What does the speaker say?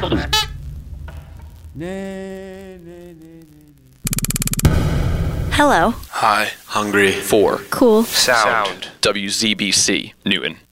Hello. Hi. Hungry. For Cool. Sound. WZBC Newton.